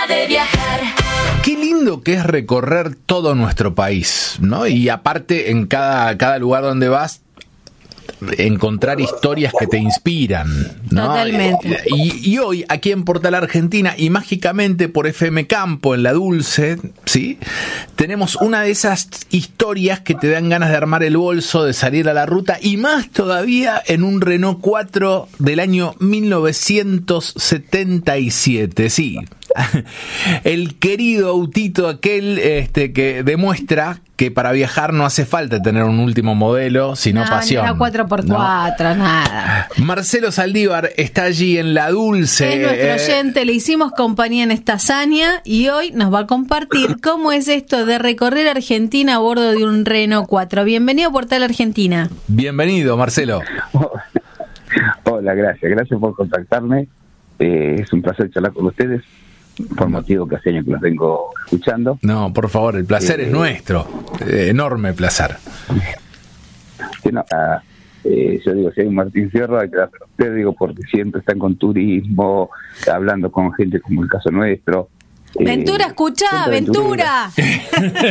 de viajar. Qué lindo que es recorrer todo nuestro país, ¿no? Y aparte, en cada lugar donde vas, encontrar historias que te inspiran, ¿no? Totalmente. Y hoy, aquí en Portal Argentina, y mágicamente por FM Campo, en La Dulce, ¿sí? Tenemos una de esas historias que te dan ganas de armar el bolso, de salir a la ruta, y más todavía en un Renault 4 del año 1977, sí. El querido autito aquel que demuestra que para viajar no hace falta tener un último modelo, sino pasión. No, 4x4, nada. Marcelo Saldívar está allí en La Dulce. Es nuestro oyente, le hicimos compañía en esta hazaña y hoy nos va a compartir cómo es esto de recorrer Argentina a bordo de un Renault 4. Bienvenido a Portal Argentina. Bienvenido, Marcelo. Hola, gracias por contactarme. Es un placer charlar con ustedes. Por motivo que hace años que los vengo escuchando. No, por favor, el placer es nuestro. Enorme placer. Yo digo, si hay un Martín Fierro, hay que darse a usted, digo, porque siempre están con turismo, hablando con gente como el caso nuestro. Ventura, escuchá, Ventura.